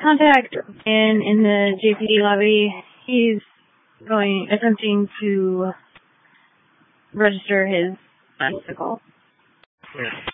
contact in the JPD lobby. He's attempting to register his bicycle. Clear.